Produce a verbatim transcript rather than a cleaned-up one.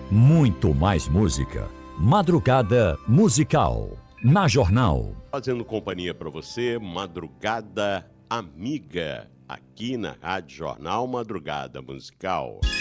Muito mais música. Madrugada Musical. Na Jornal. Fazendo companhia para você, Madrugada Amiga. Aqui na Rádio Jornal Madrugada Musical.